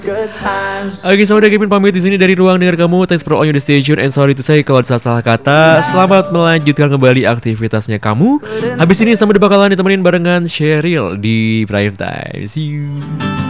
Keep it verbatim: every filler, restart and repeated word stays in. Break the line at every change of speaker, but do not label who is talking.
Oke, sama udah Kevin pamit di sini dari ruang dengar kamu. Thanks for all your station and sorry to say kalau ada salah kata. Selamat melanjutkan kembali aktivitasnya kamu. Habis ini sama udah bakalan ditemenin barengan Cheryl di Prime Time. See you.